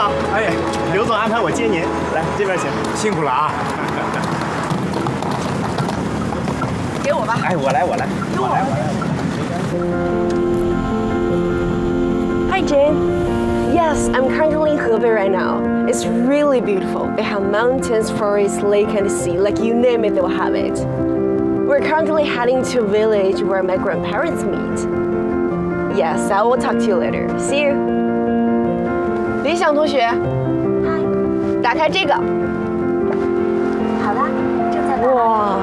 好，哎，刘总安排我接您，来这边请，辛苦了啊。 给我吧。 哎，我来。 Hi, Jane. Yes, I'm currently in Hebei right now. It's really beautiful. They have mountains, forests, lake, and sea. Like you name it, they will have it. We're currently heading to a village where my grandparents meet. Yes, I will talk to you later. See you. 理想同学，嗨，打开这个。 好的，正在哇！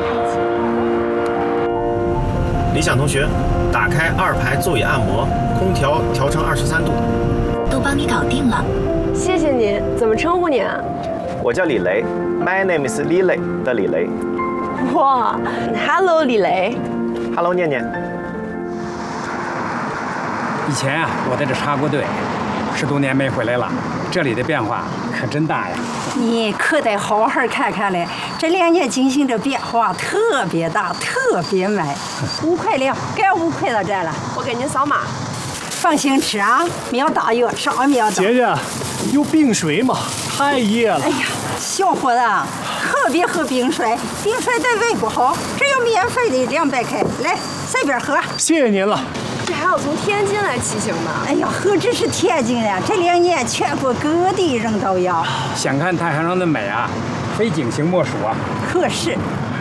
理想同学，打开2排座椅按摩，空调调成23度。 都帮你搞定了。 谢谢您，怎么称呼您啊？ 我叫李雷 ，My name is Lily 的李雷。 哇 ，Hello， 李雷。 Hello， 念念。 以前啊，我在这插过队，10多年没回来了，这里的变化可真大呀。 你可得好好看看嘞，这2年进行的变化特别大，特别美。5块6，该5块到这了。 我给您扫码。 放心吃啊，苗大药，啥苗大。 姐姐，有冰水吗？太热了。 哎呀，小伙子，可别喝冰水，冰水对胃不好。这有免费的200块，来随便喝。 谢谢您了。 这还有从天津来骑行的？ 哎呀，何止是天津呀，这2年全国各地人都要。 想看太行山的美啊，非景行莫属啊。 可是。